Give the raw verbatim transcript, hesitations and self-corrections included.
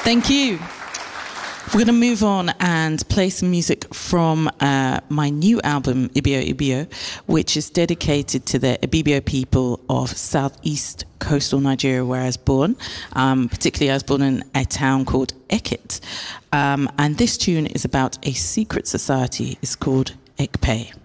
Thank you. We're going to move on and play some music from uh, my new album, Ibio Ibio, which is dedicated to the Ibibio people of southeast coastal Nigeria, where I was born. Um, particularly, I was born in a town called Ekit. Um, and this tune is about a secret society. It's called Ekpe.